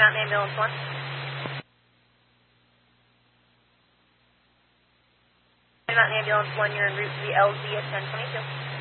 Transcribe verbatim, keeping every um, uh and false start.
Mountain Ambulance one. Mountain Ambulance one, you're en route to the L Z at ten twenty-two.